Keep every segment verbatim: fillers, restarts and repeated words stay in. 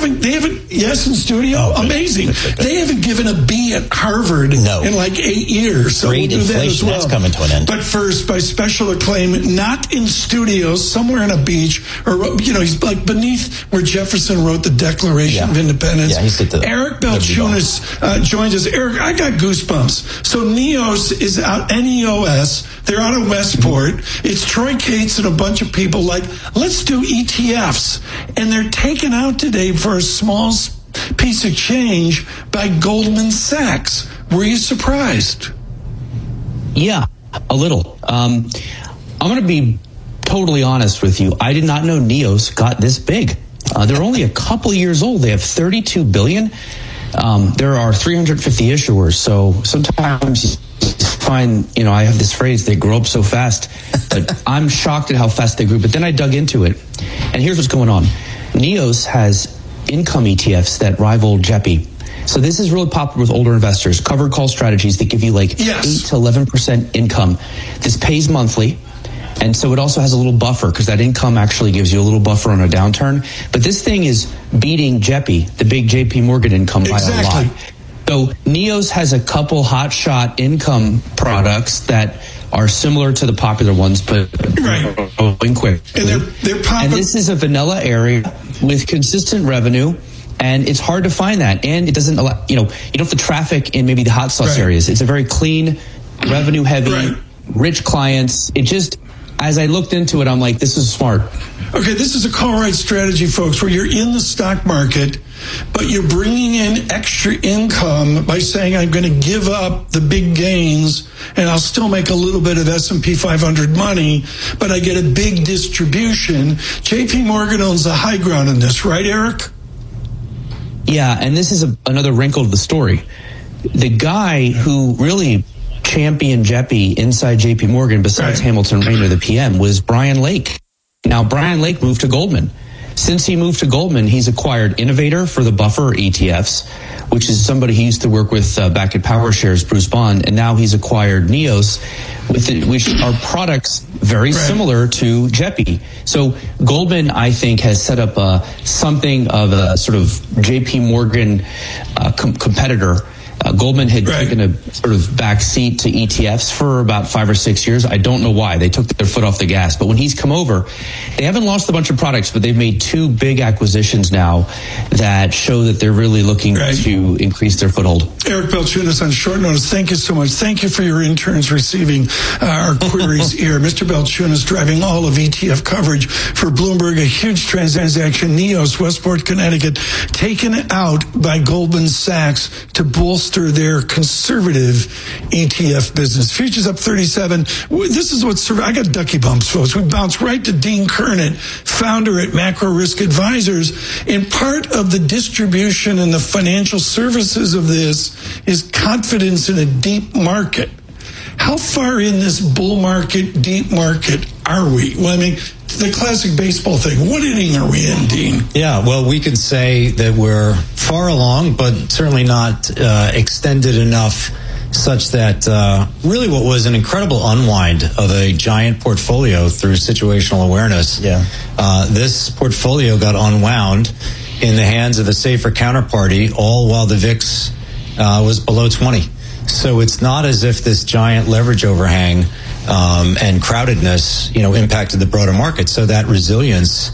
haven't, they haven't, yes, in studio, oh, amazing. Good, good, good. They haven't given a B at Harvard no. in like eight years. So Great we'll do that as well. That's coming to an end. But first, by special acclaim, not in studios, somewhere on a beach, or, you know, he's like beneath where Jefferson wrote the Declaration yeah. of Independence. Yeah, he's at the Eric Balchunas uh, joins us. Eric, I got goosebumps. So Neos is out, N E O S. They're out of Westport. It's Troy Cates and a bunch of people like, let's do E T Fs. And they're taken out today for a small piece of change by Goldman Sachs. Were you surprised? Yeah, a little. Um, I'm going to be totally honest with you. I did not know Neos got this big. Uh, they're only a couple years old. They have thirty-two billion dollars. Um, there are three hundred fifty issuers. So sometimes you find, you know, I have this phrase, they grow up so fast. But I'm shocked at how fast they grew. But then I dug into it. And here's what's going on. Neos has income E T Fs that rival J E P I. So this is really popular with older investors. Covered call strategies that give you like yes. eight to eleven percent income. This pays monthly. And so it also has a little buffer because that income actually gives you a little buffer on a downturn. But this thing is beating J E P I, the big J P Morgan income, by exactly. a lot. So Neos has a couple hot shot income products that are similar to the popular ones, but right. going quick. And they're, they're popping. And this is a vanilla area with consistent revenue. And it's hard to find that. And it doesn't allow, you know, you don't have to traffic in maybe the hot sauce right. areas. It's a very clean, revenue heavy, right. rich clients. It just, as I looked into it, I'm like, this is smart. Okay, this is a call right strategy, folks, where you're in the stock market, but you're bringing in extra income by saying, I'm going to give up the big gains and I'll still make a little bit of S and P five hundred money, but I get a big distribution. J P Morgan owns the high ground in this, right, Eric? Yeah, and this is a, another wrinkle to the story. The guy who really championed J E P I inside J P Morgan, besides right. Hamilton Raynor, the P M, was Brian Lake. Now, Brian Lake moved to Goldman. Since he moved to Goldman, he's acquired Innovator for the buffer E T Fs, which is somebody he used to work with uh, back at PowerShares, Bruce Bond, and now he's acquired Neos, with it, which are products very right. similar to J E P I. So Goldman, I think, has set up uh, something of a sort of J P Morgan uh, com- competitor. Uh, Goldman had right. taken a sort of back seat to E T Fs for about five or six years. I don't know why. They took their foot off the gas. But when he's come over, they haven't lost a bunch of products, but they've made two big acquisitions now that show that they're really looking right. to increase their foothold. Eric Balchunas on short notice. Thank you so much. Thank you for your interns receiving uh, our queries here. Mister Balchunas driving all of E T F coverage for Bloomberg. A huge transaction. Neos, Westport, Connecticut, taken out by Goldman Sachs to bolster their conservative E T F business. Futures up thirty-seven. This is what's, I got ducky bumps, folks. We bounce right to Dean Kernett, founder at Macro Risk Advisors. And part of the distribution and the financial services of this is confidence in a deep market. How far in this bull market, deep market are we? Well, I mean, the classic baseball thing. What inning are we in, Dean? Yeah, well, we can say that we're far along, but certainly not uh, extended enough such that uh, really what was an incredible unwind of a giant portfolio through situational awareness. Yeah. Uh, this portfolio got unwound in the hands of a safer counterparty, all while the V I X uh, was below twenty. So it's not as if this giant leverage overhang um, and crowdedness, you know, impacted the broader market. So that resilience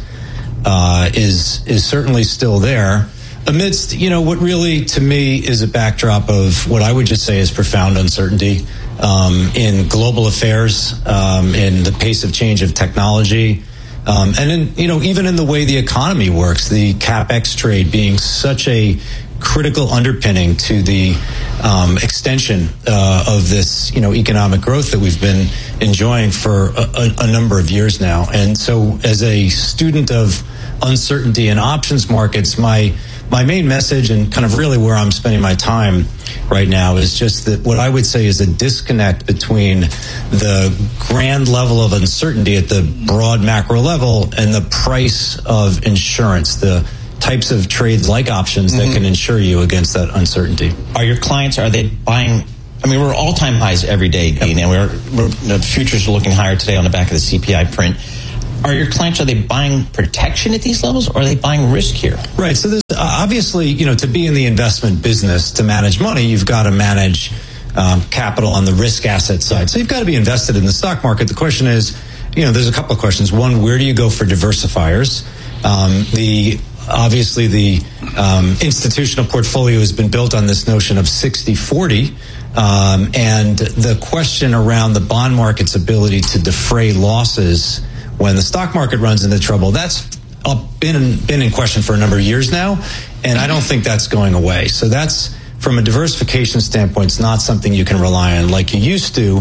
uh, is is certainly still there amidst, you know, what really to me is a backdrop of what I would just say is profound uncertainty um, in global affairs, um, in the pace of change of technology, um, and in, you know, even in the way the economy works, the CapEx trade being such a critical underpinning to the um, extension uh, of this, you know, economic growth that we've been enjoying for a, a, a number of years now. And so, as a student of uncertainty in options markets, my my main message and kind of really where I'm spending my time right now is just that what I would say is a disconnect between the grand level of uncertainty at the broad macro level and the price of insurance, the types of trades like options that mm-hmm. can insure you against that uncertainty. Are your clients, are they buying, I mean, we're all-time highs every day, Dean, yep. and we're, we're the futures are looking higher today on the back of the C P I print. Are your clients, are they buying protection at these levels, or are they buying risk here? Right, so there's obviously, you know, to be in the investment business, to manage money, you've got to manage um, capital on the risk asset side. So you've got to be invested in the stock market. The question is, you know, there's a couple of questions. One, where do you go for diversifiers? Um, the obviously the um, institutional portfolio has been built on this notion of sixty forty. Um, and the question around the bond market's ability to defray losses when the stock market runs into trouble, that's up, been, in, been in question for a number of years now, and I don't think that's going away. So that's, from a diversification standpoint, it's not something you can rely on like you used to.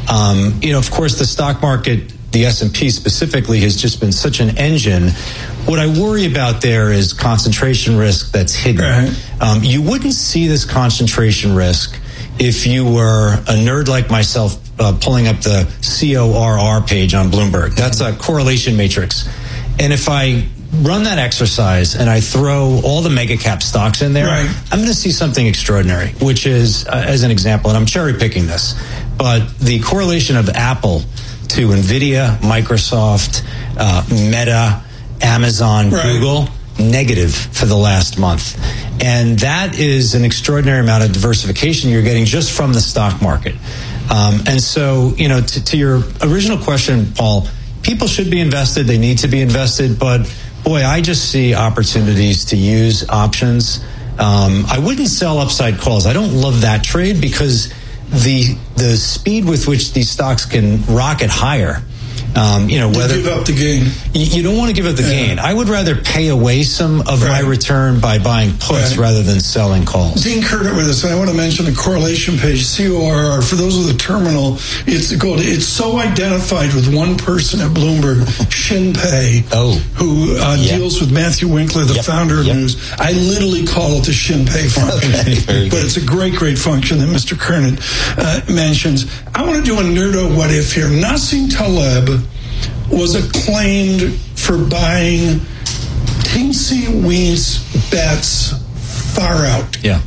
Um, you know, of course, the stock market, the S and P specifically, has just been such an engine. What I worry about there is concentration risk that's hidden. Right. Um, you wouldn't see this concentration risk if you were a nerd like myself uh, pulling up the C O R R page on Bloomberg. That's a correlation matrix. And if I run that exercise and I throw all the mega cap stocks in there, right, I'm going to see something extraordinary, which is, uh, as an example, and I'm cherry picking this, but the correlation of Apple to NVIDIA, Microsoft, uh, Meta, Amazon, right, Google, negative for the last month. And that is an extraordinary amount of diversification you're getting just from the stock market. Um, and so, you know, to, to your original question, Paul, people should be invested. They need to be invested. But, boy, I just see opportunities to use options. Um, I wouldn't sell upside calls. I don't love that trade because the the speed with which these stocks can rocket higher, um, you know, whether give up the gain. You, you don't want to give up the yeah. gain. I would rather pay away some of right. my return by buying puts right. rather than selling calls. Dean Curtin with us, and I want to mention the correlation page, C O R R. For those with the terminal, it's called. It's so identified with one person at Bloomberg, Shin Pei, oh. who uh, yep. deals with Matthew Winkler, the yep. founder of yep. News. I literally call it the Shin Pei function, okay, but it's a great, great function that Mister Curtin uh, mentions. I want to do a nerdo what if here. Nassim Taleb was acclaimed for buying teensy weens bets far out. Yeah.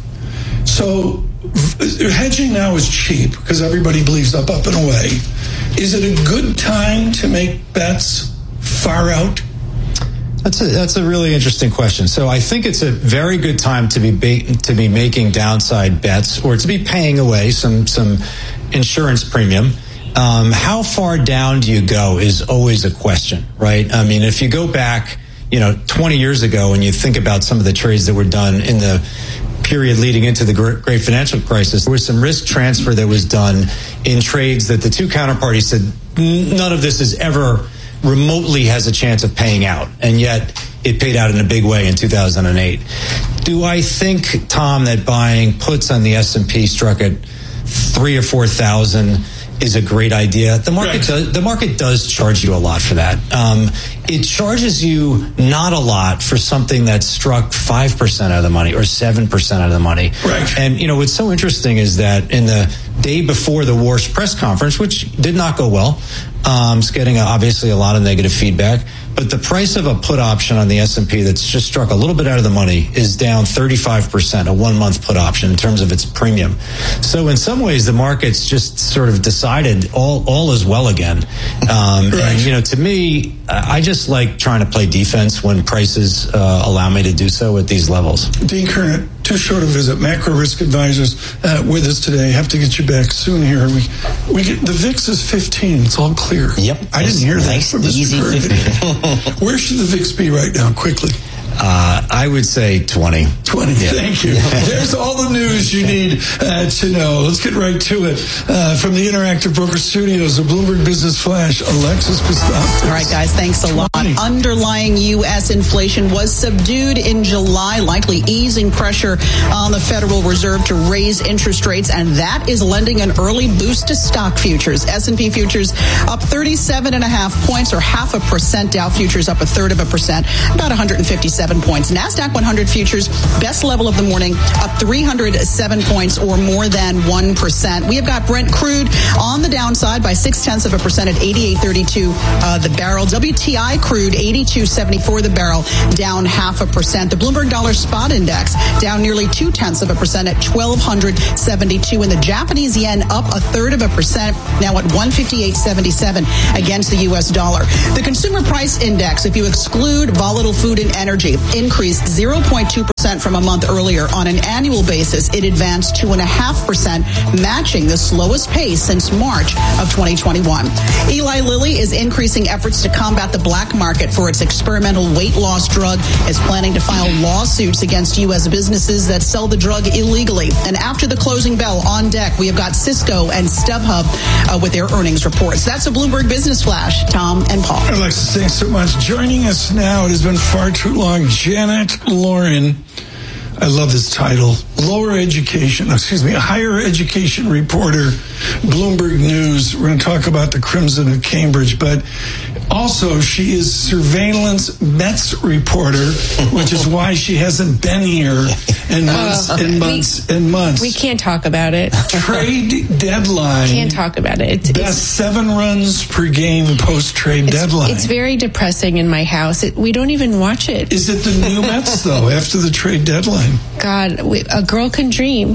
So hedging now is cheap because everybody believes up, up and away. Is it a good time to make bets far out? That's a that's a really interesting question. So I think it's a very good time to be ba- to be making downside bets or to be paying away some some insurance premium. Um, how far down do you go is always a question, right? I mean, if you go back, you know, twenty years ago and you think about some of the trades that were done in the period leading into the great financial crisis, there was some risk transfer that was done in trades that the two counterparties said, none of this is ever remotely has a chance of paying out. And yet it paid out in a big way in two thousand eight. Do I think, Tom, that buying puts on the S and P struck at three or four thousand is a great idea? The market right. does, the market does charge you a lot for that. Um, it charges you not a lot for something that struck five percent of the money or seven percent of the money. Right. And, you know, what's so interesting is that in the day before the Warsh press conference, which did not go well, um, it's getting a, obviously a lot of negative feedback, but the price of a put option on the S and P that's just struck a little bit out of the money is down thirty-five percent, a one-month put option in terms of its premium. So in some ways, the market's just sort of decided all all is well again. Um, right. And, you know, to me, I just like trying to play defense when prices uh, allow me to do so at these levels. Dean Curtin, too short a visit. Macro Risk Advisors uh, with us today. Have to get you back soon here. We we get, the V I X is fifteen. It's all clear. Yep. I didn't hear nice, that. Easy fifteen. Where should the V I X be right now, quickly? Uh, I would say twenty. twenty, yeah. Thank you. There's all the news you need uh, to know. Let's get right to it. Uh, from the Interactive Broker Studios, the Bloomberg Business Flash, Alexis Kostakis. All right, guys, thanks a lot. Underlying U S inflation was subdued in July, likely easing pressure on the Federal Reserve to raise interest rates, and that is lending an early boost to stock futures. S and P futures up thirty-seven and a half points, or half a percent. Dow futures up a third of a percent, about one hundred fifty-seven points. NASDAQ one hundred futures, best level of the morning, up three hundred seven points, or more than one percent. We have got Brent crude on the downside by six tenths of a percent at eighty-eight thirty-two uh, the barrel. W T I crude eighty-two seventy-four the barrel, down half a percent. The Bloomberg Dollar Spot Index down nearly two tenths of a percent at twelve seventy-two, and the Japanese yen up a third of a percent, now at one fifty-eight seventy-seven against the U S dollar. The Consumer Price Index, if you exclude volatile food and energy, increased zero point two percent percent from a month earlier. On an annual basis, it advanced two point five percent, matching the slowest pace since March of twenty twenty-one. Eli Lilly is increasing efforts to combat the black market for its experimental weight loss drug. It's planning to file lawsuits against U S businesses that sell the drug illegally. And after the closing bell, on deck, we have got Cisco and StubHub uh, with their earnings reports. That's a Bloomberg Business Flash. Tom and Paul. Alexis, thanks so much. Joining us now, it has been far too long, Janet Lauren. I love this title. Lower education, excuse me, a higher education reporter, Bloomberg News. We're going to talk about the Crimson of Cambridge, but also she is surveillance Mets reporter, which is why she hasn't been here in months uh, and months we, and months. We can't talk about it. Trade deadline. Can't talk about it. It's, best it's, seven runs per game post-trade it's, deadline. It's very depressing in my house. It, we don't even watch it. Is it the new Mets, though, after the trade deadline? God, we, a girl can dream.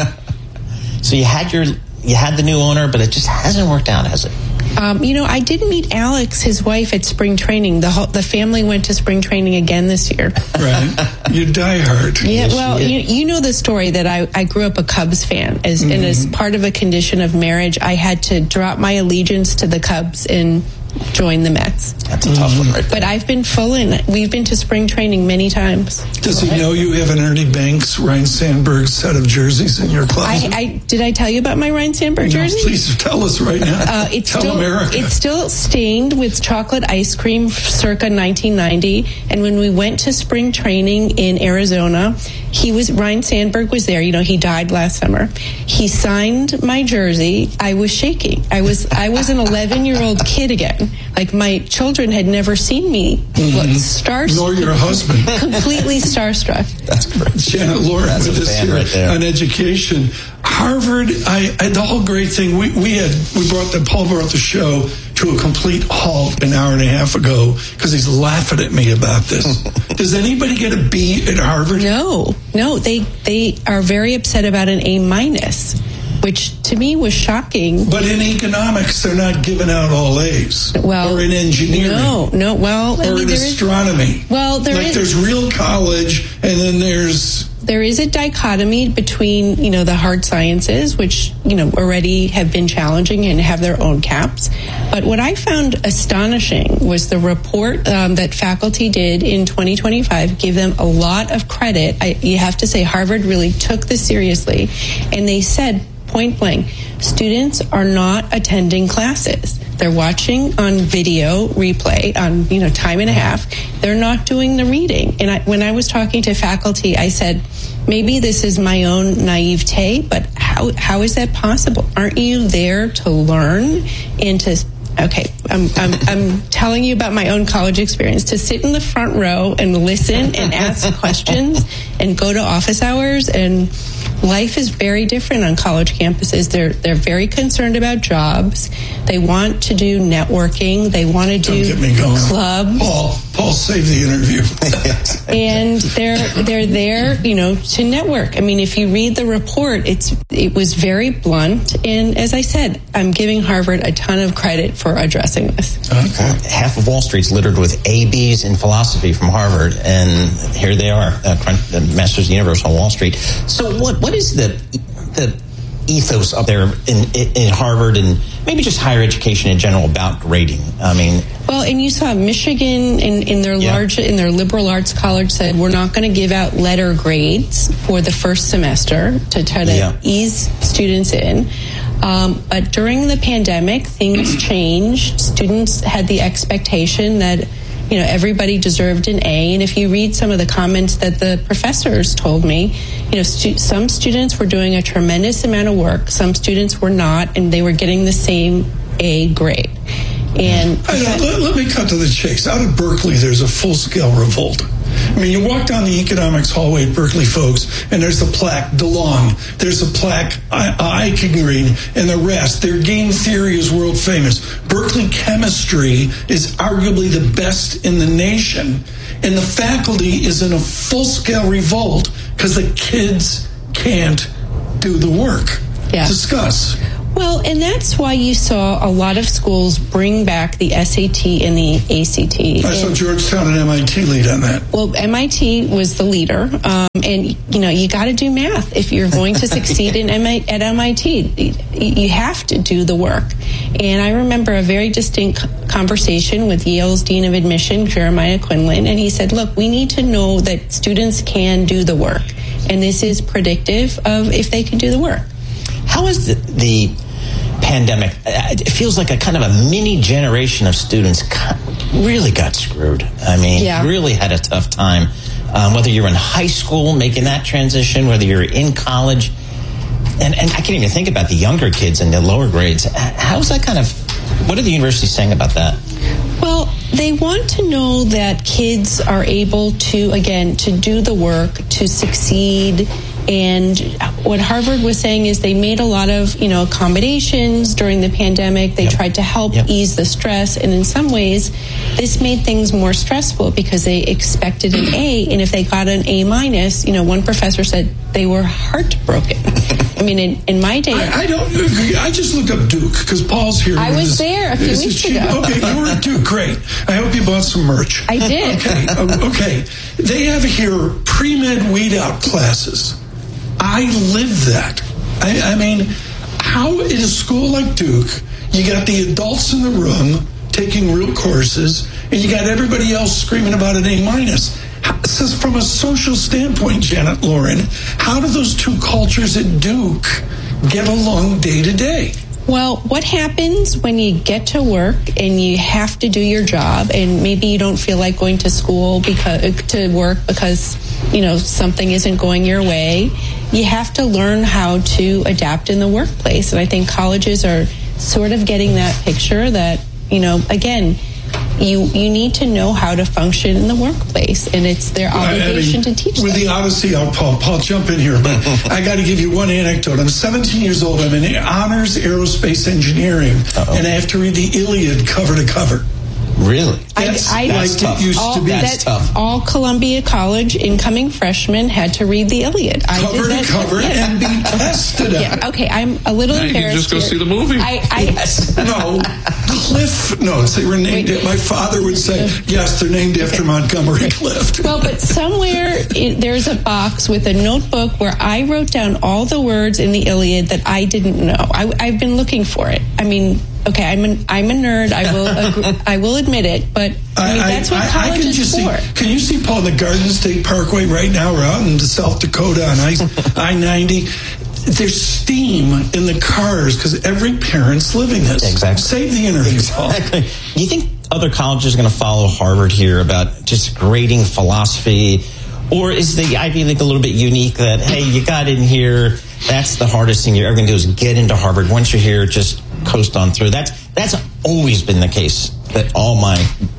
So you had your you had the new owner, but it just hasn't worked out, has it? Um, you know, I did meet Alex, his wife, at spring training. The whole, the family went to spring training again this year. Right. You die hard. Yeah, well, you, you know the story that I, I grew up a Cubs fan. As, mm-hmm. And as part of a condition of marriage, I had to drop my allegiance to the Cubs and join the Mets. That's a tough one right there. But I've been full in. We've been to spring training many times. Does he know you have an Ernie Banks, Ryan Sandberg set of jerseys in your closet? I, I did I tell you about my Ryan Sandberg no, jersey? Please tell us right now. Uh, it's tell still, America. It's still stained with chocolate ice cream circa nineteen ninety. And when we went to spring training in Arizona, he was Ryan Sandberg was there. You know, he died last summer. He signed my jersey. I was shaking. I was I was an eleven-year-old kid again. Like, my children had never seen me mm-hmm. starstruck. Nor your husband. Completely starstruck. That's great. Janet Lauren with us here right there. on education. Harvard, I, I the whole great thing, we, we had, we brought the, Paul brought the show to a complete halt an hour and a half ago because he's laughing at me about this. Does anybody get a B at Harvard? No, no, they, they are very upset about an A minus, which to me was shocking. But in economics, they're not giving out all A's. Well, or in engineering. No, no. Well, or I mean, in astronomy. Is, well, there like is, there's real college, and then there's there is a dichotomy between, you know, the hard sciences, which, you know, already have been challenging and have their own caps. But what I found astonishing was the report um, that faculty did in twenty twenty-five. Give them a lot of credit. I, you have to say Harvard really took this seriously, and they said, point blank, students are not attending classes. They're watching on video replay on, you know, time and a half. They're not doing the reading. And I, when I was talking to faculty, I said, maybe this is my own naivete, but how how is that possible? Aren't you there to learn and to, okay, I'm, I'm, I'm telling you about my own college experience, to sit in the front row and listen and ask questions and go to office hours. And life is very different on college campuses. They're they're very concerned about jobs. They want to do networking. They want to do Don't get me going. clubs. Paul, Paul, save the interview. And they're they're there, you know, to network. I mean, if you read the report, it's it was very blunt. And as I said, I'm giving Harvard a ton of credit for addressing this. Okay. Half of Wall Street's littered with A Bs in philosophy from Harvard, and here they are, uh, the Masters of the Universe on Wall Street. So what what is the the ethos up there in, in, in Harvard and maybe just higher education in general about grading? I mean, well, and you saw Michigan in, in their yeah. large in their liberal arts college said we're not going to give out letter grades for the first semester to try to yeah. ease students in. Um, but during the pandemic, things changed. Students had the expectation that, you know, everybody deserved an A. And if you read some of the comments that the professors told me, you know, stu- some students were doing a tremendous amount of work. Some students were not, and they were getting the same A grade. And I, let, let me cut to the chase. Out of Berkeley, there's a full-scale revolt. I mean, you walk down the economics hallway at Berkeley, folks, and there's the plaque, DeLong. There's a plaque, I, I can read, and the rest. Their game theory is world famous. Berkeley chemistry is arguably the best in the nation, and the faculty is in a full-scale revolt because the kids can't do the work. Yeah. Discuss. Well, and that's why you saw a lot of schools bring back the S A T and the A C T. I saw Georgetown and M I T lead on that. Well, M I T was the leader, um, and you know you got to do math if you're going to succeed in M I, at M I T. You have to do the work. And I remember a very distinct conversation with Yale's Dean of Admission, Jeremiah Quinlan, and he said, "Look, we need to know that students can do the work, and this is predictive of if they can do the work." How is the, the pandemic? It feels like a kind of a mini generation of students really got screwed. I mean, yeah. really had a tough time. Um, whether you're in high school making that transition, whether you're in college, and, and I can't even think about the younger kids in the lower grades. How's that kind of? What are the universities saying about that? Well, they want to know that kids are able to, again, to do the work, to succeed. And what Harvard was saying is they made a lot of, you know, accommodations during the pandemic. They yep. tried to help yep. ease the stress. And in some ways, this made things more stressful because they expected an A. And if they got an A minus, you know, one professor said they were heartbroken. I mean, in, in my day. I, I don't agree. I just looked up Duke because Paul's here. I was there a few weeks ago. Okay, you were at Duke. Great. I hope you bought some merch. I did. Okay. uh, okay. They have here pre-med weed out classes. I live that. I, I mean, how in a school like Duke, you got the adults in the room taking real courses, and you got everybody else screaming about an A minus. So from a social standpoint, Janet Lauren, how do those two cultures at Duke get along day to day? Well, what happens when you get to work and you have to do your job, and maybe you don't feel like going to school because to work because, you know, something isn't going your way? You have to learn how to adapt in the workplace. And I think colleges are sort of getting that picture that, you know, again, you you need to know how to function in the workplace, and it's their obligation I mean, to teach with them. The Odyssey, I'll, Paul, Paul, jump in here, but I got to give you one anecdote. I'm seventeen years old. I'm in honors aerospace engineering, Uh-oh. and I have to read the Iliad cover to cover. Really? That's I, I, like tough. it used all, to be. That's tough. All Columbia College incoming freshmen had to read the Iliad. I cover did to that, cover yeah. and be tested on. Yeah, okay, I'm a little now embarrassed. You can just go here. see the movie. I, I, yes. No, Cliff. No, they were named. Wait. My father would say, yes, they're named after Montgomery Clift. Well, but somewhere it, there's a box with a notebook where I wrote down all the words in the Iliad that I didn't know. I, I've been looking for it. I mean, okay, I'm an, I'm a nerd. I will agree, I will admit it, but I mean, that's what I, college I can is just for. See, can you see, Paul, the Garden State Parkway right now? We're out in South Dakota on I ninety. There's steam in the cars because every parent's living this. Exactly. Save the interview, Paul. Exactly. Do you think other colleges are going to follow Harvard here about just grading philosophy? Or is the Ivy League a little bit unique that, hey, you got in here, that's the hardest thing you're ever going to do is get into Harvard. Once you're here, just coast on through. That's that's always been the case that all my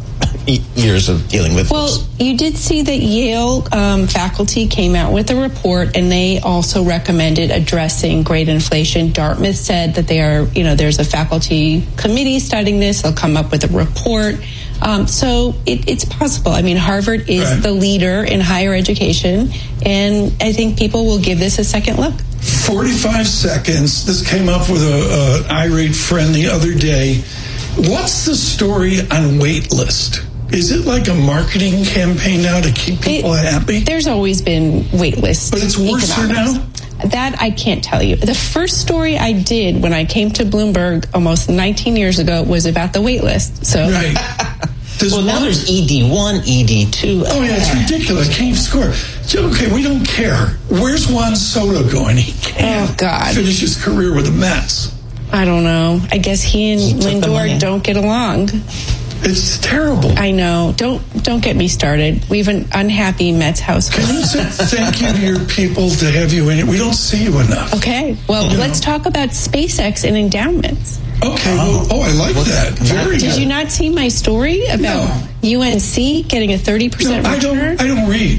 years of dealing with Well, this. you did see that Yale um, faculty came out with a report, and they also recommended addressing grade inflation. Dartmouth said that they are, you know, there's a faculty committee studying this. They'll come up with a report. Um, so it, it's possible. I mean, Harvard is right. the leader in higher education, and I think people will give this a second look. forty-five seconds. This came up with a, a irate friend the other day. What's the story on Waitlist? Is it like a marketing campaign now to keep people it, happy? There's always been waitlist. But it's worse economics. now? That I can't tell you. The first story I did when I came to Bloomberg almost nineteen years ago was about the waitlist. So, right. Well, one, now there's E D one, E D two. Oh, yeah, it's ridiculous. Can't even score. Okay, we don't care. Where's Juan Soto going? He can't oh, God. finish his career with the Mets. I don't know. I guess he and He Lindor don't get along. It's terrible. I know. Don't don't get me started. We have an unhappy Mets household. Can you say thank you to your people to have you in it? We don't see you enough. Okay. Well, you let's know? talk about SpaceX and endowments. Okay. Well, oh, I like that. Very Did good. you not see my story about No. U N C getting a thirty percent No, I don't. return? I don't read.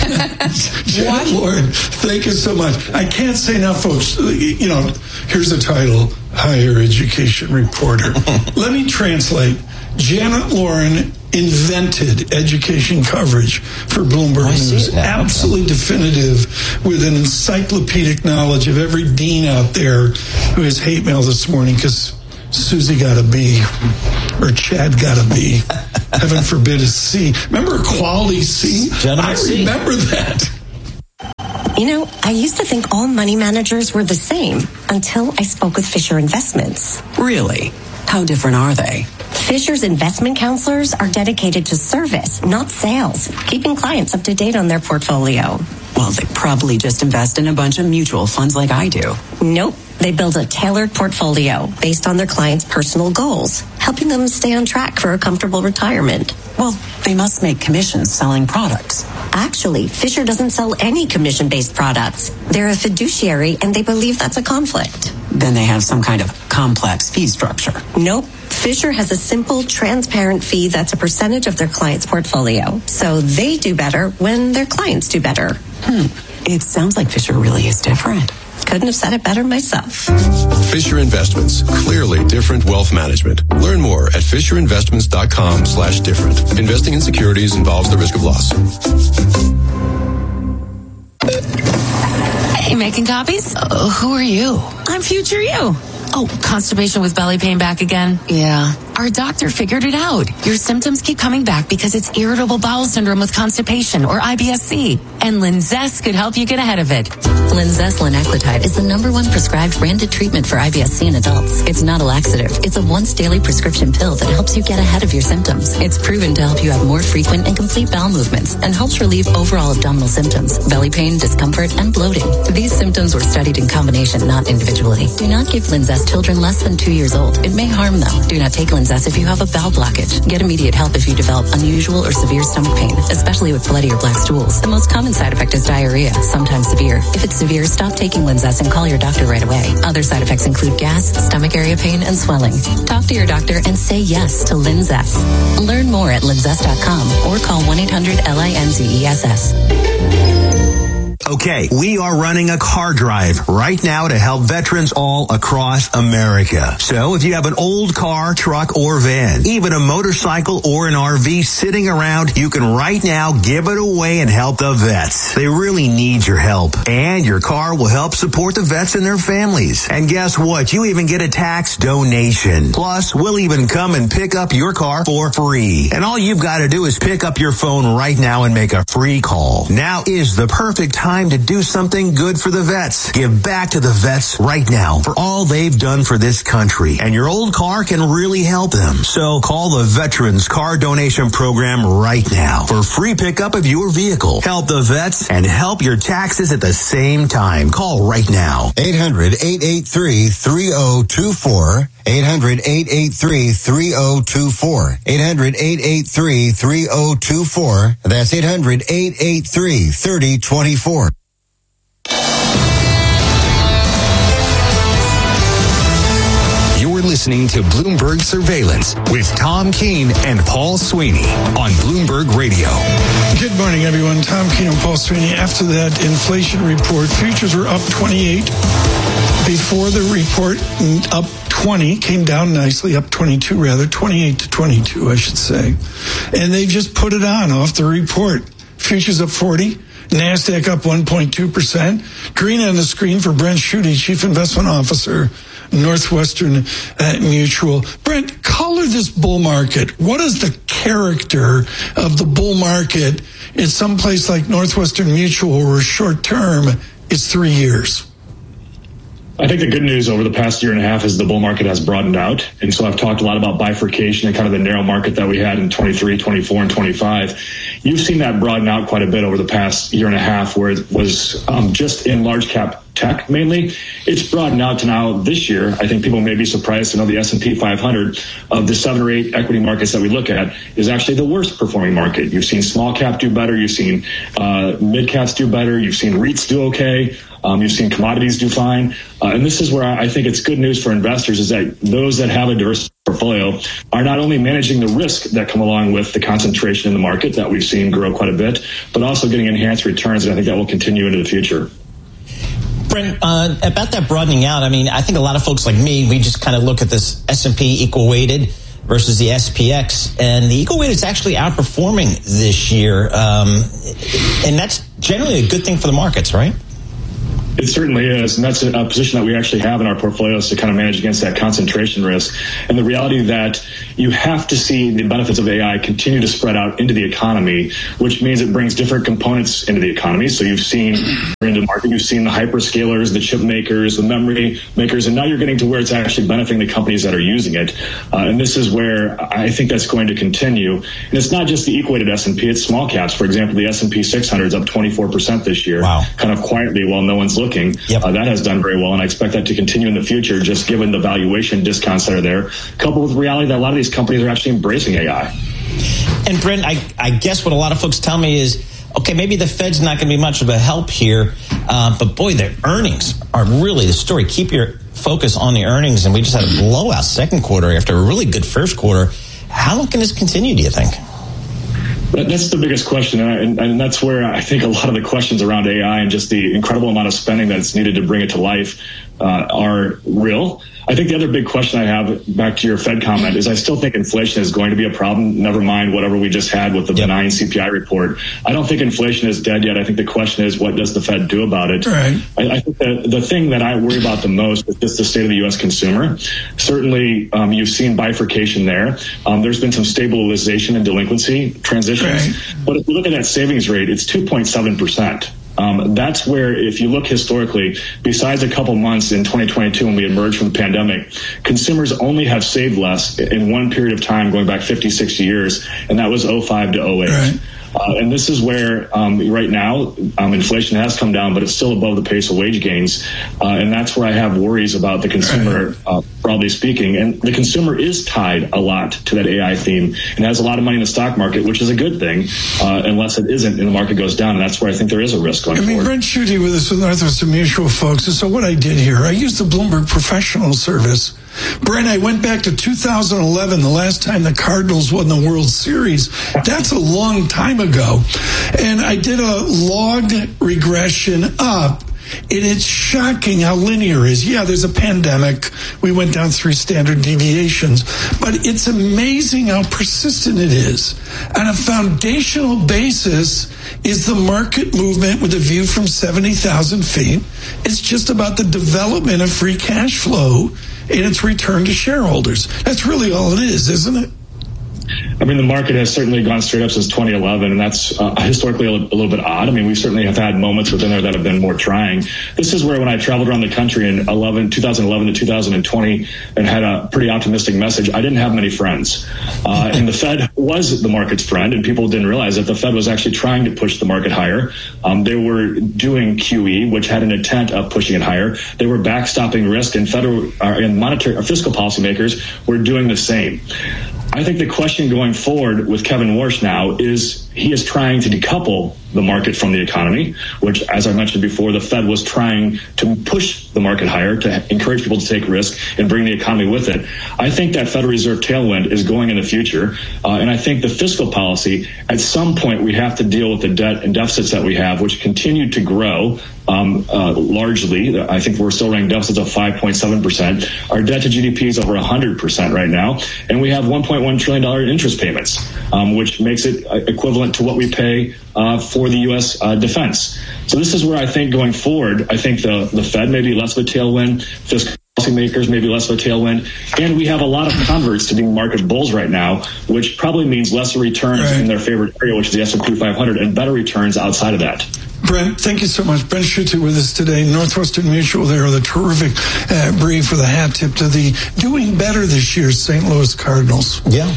Janet Lauren, thank you so much. I can't say now, folks. You know, here's the title: Higher Education Reporter. Let me translate. Janet Lauren invented education coverage for Bloomberg News. Absolutely definitive, with an encyclopedic knowledge of every dean out there who has hate mail this morning because Susie got a B or Chad got a B. Heaven forbid a C. Remember Quality C? Gentleman I C. remember that. You know, I used to think all money managers were the same until I spoke with Fisher Investments. Really? How different are they? Fisher's investment counselors are dedicated to service, not sales, keeping clients up to date on their portfolio. Well, they probably just invest in a bunch of mutual funds like I do. Nope. They build a tailored portfolio based on their clients' personal goals, helping them stay on track for a comfortable retirement. Well, they must make commissions selling products. Actually, Fisher doesn't sell any commission-based products. They're a fiduciary, and they believe that's a conflict. Then they have some kind of complex fee structure. Nope. Fisher has a simple, transparent fee that's a percentage of their client's portfolio. So they do better when their clients do better. Hmm. It sounds like Fisher really is different. Couldn't have said it better myself. Fisher Investments. Clearly different wealth management. Learn more at fisherinvestments.com slash different. Investing in securities involves the risk of loss. Hey, making copies? Uh, who are you? I'm future you. Oh, constipation with belly pain back again? Yeah. Our doctor figured it out. Your symptoms keep coming back because it's irritable bowel syndrome with constipation, or I B S C. And Linzess could help you get ahead of it. Linzess linaclotide is the number one prescribed branded treatment for I B S C in adults. It's not a laxative. It's a once daily prescription pill that helps you get ahead of your symptoms. It's proven to help you have more frequent and complete bowel movements and helps relieve overall abdominal symptoms, belly pain, discomfort, and bloating. These symptoms were studied in combination, not individually. Do not give Linzess children less than two years old. It may harm them. Do not take Linzess if you have a bowel blockage. Get immediate help if you develop unusual or severe stomach pain, especially with bloody or black stools. The most common side effect is diarrhea, sometimes severe. If it's severe, stop taking Linzess and call your doctor right away. Other side effects include gas, stomach area pain, and swelling. Talk to your doctor and say yes to Linzess. Learn more at linzess dot com or call one eight hundred L I N Z E S S. Okay, we are running a car drive right now to help veterans all across America. So if you have an old car, truck, or van, even a motorcycle or an R V sitting around, you can right now give it away and help the vets. They really need your help. And your car will help support the vets and their families. And guess what? You even get a tax donation. Plus, we'll even come and pick up your car for free. And all you've got to do is pick up your phone right now and make a free call. Now is the perfect time to do something good for the vets. Give back to the vets right now for all they've done for this country. And your old car can really help them. So call the Veterans Car Donation Program right now for free pickup of your vehicle. Help the vets and help your taxes at the same time. Call right now. eight hundred, eight eight three, three oh two four. eight hundred, eight eight three, three oh two four. eight hundred, eight eight three, three oh two four. That's eight hundred, eight eight three, three oh two four. You're listening to Bloomberg Surveillance with Tom Keene and Paul Sweeney on Bloomberg Radio. Good morning, everyone. Tom Keene and Paul Sweeney. After that inflation report, futures were up twenty-eight. Before the report, up twenty, came down nicely, up twenty-two rather, twenty-eight to twenty-two, I should say. And they just put it on off the report. Futures up forty. NASDAQ up one point two percent. Green on the screen for Brent Schutte, Chief Investment Officer, Northwestern uh, Mutual. Brent, color this bull market. What is the character of the bull market in some place like Northwestern Mutual where short term is three years? I think the good news over the past year and a half is the bull market has broadened out. And so I've talked a lot about bifurcation and kind of the narrow market that we had in twenty-three, twenty-four, and twenty-five. You've seen that broaden out quite a bit over the past year and a half, where it was um, just in large cap tech mainly. It's broadened out to now this year. I think people may be surprised to know the S and P five hundred of the seven or eight equity markets that we look at is actually the worst performing market. You've seen small cap do better. You've seen uh, mid caps do better. You've seen REITs do okay. Um, you've seen commodities do fine. Uh, and this is where I think it's good news for investors is that those that have a diverse portfolio are not only managing the risk that come along with the concentration in the market that we've seen grow quite a bit, but also getting enhanced returns. And I think that will continue into the future. Brent, uh, about that broadening out, I mean, I think a lot of folks like me, we just kind of look at this S and P equal weighted. versus the S P X, and the equal weight is actually outperforming this year, um, and that's generally a good thing for the markets, right? It certainly is, and that's a, a position that we actually have in our portfolios to kind of manage against that concentration risk. And the reality that you have to see the benefits of A I continue to spread out into the economy, which means it brings different components into the economy. So you've seen into the market, you've seen the hyperscalers, the chip makers, the memory makers, and now you're getting to where it's actually benefiting the companies that are using it. Uh, and this is where I think that's going to continue. And it's not just the equal-weighted S and P, it's small caps. For example, the S and P six hundred is up twenty-four percent this year, wow. kind of quietly while no one's looking. Yep. Uh, that has done very well, and I expect that to continue in the future, just given the valuation discounts that are there, coupled with the reality that a lot of these companies are actually embracing A I. And Brent, I, I guess what a lot of folks tell me is, okay, maybe the Fed's not going to be much of a help here, uh, but boy, their earnings are really the story. Keep your focus on the earnings, and we just had a blowout second quarter after a really good first quarter. How long can this continue, do you think? That's the biggest question, and, and that's where I think a lot of the questions around A I and just the incredible amount of spending that's needed to bring it to life uh, are real. I think the other big question I have, back to your Fed comment, is I still think inflation is going to be a problem, never mind whatever we just had with the yep. benign C P I report. I don't think inflation is dead yet. I think the question is, what does the Fed do about it? Right. I, I think the, the thing that I worry about the most is just the state of the U S consumer. Certainly, um, you've seen bifurcation there. Um, there's been some stabilization in delinquency transitions. Right. But if you look at that savings rate, it's two point seven percent. Um, that's where, if you look historically, besides a couple months in twenty twenty-two when we emerged from the pandemic, consumers only have saved less in one period of time going back fifty, sixty years, and that was oh five to oh eight. Right. Uh, and this is where, um, right now, um, inflation has come down, but it's still above the pace of wage gains. Uh, and that's where I have worries about the consumer, uh, broadly speaking. And the consumer is tied a lot to that A I theme and has a lot of money in the stock market, which is a good thing, uh, unless it isn't and the market goes down. And that's where I think there is a risk going forward. I mean, forward. Brent Schutte with us with Northwestern Mutual, folks. And so what I did here, I used the Bloomberg Professional Service. Brent, I went back to two thousand eleven, the last time the Cardinals won the World Series. That's a long time ago. And I did a log regression up. And it's shocking how linear it is. Yeah, there's a pandemic. We went down three standard deviations. But it's amazing how persistent it is. On a foundational basis is the market movement with a view from seventy thousand feet. It's just about the development of free cash flow and its return to shareholders. That's really all it is, isn't it? I mean, the market has certainly gone straight up since twenty eleven, and that's uh, historically a, a little bit odd. I mean, we certainly have had moments within there that have been more trying. This is where, when I traveled around the country in eleven, twenty eleven to two thousand twenty and had a pretty optimistic message, I didn't have many friends. Uh, and the Fed was the market's friend, and people didn't realize that the Fed was actually trying to push the market higher. Um, they were doing Q E, which had an intent of pushing it higher. They were backstopping risk, and federal uh, and monetary or fiscal policymakers were doing the same. I think the question going forward with Kevin Warsh now is he is trying to decouple the market from the economy, which, as I mentioned before, the Fed was trying to push the market higher to encourage people to take risk and bring the economy with it. I think that Federal Reserve tailwind is going in the future, uh, and I think the fiscal policy, at some point, we have to deal with the debt and deficits that we have, which continue to grow. Um, uh, largely, I think we're still running deficits of five point seven percent. Our debt to G D P is over one hundred percent right now, and we have one point one trillion dollars interest payments, um, which makes it equivalent to what we pay uh, for the U S uh, defense. So this is where I think going forward, I think the, the Fed may be less of a tailwind, fiscal policymakers maybe less of a tailwind, and we have a lot of converts to being market bulls right now, which probably means lesser returns right. in their favorite area, which is the S and P five hundred, and better returns outside of that. Brent, thank you so much. Brent Schutte with us today. Northwestern Mutual there with a terrific uh, brief with a hat tip to the doing better this year Saint Louis Cardinals. Yeah.